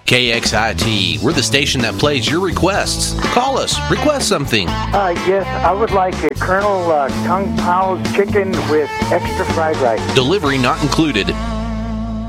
KXIT, we're the station that plays your requests. Call us, request something. Yes, I would like a Colonel Kung Pao chicken with extra fried rice. Delivery not included.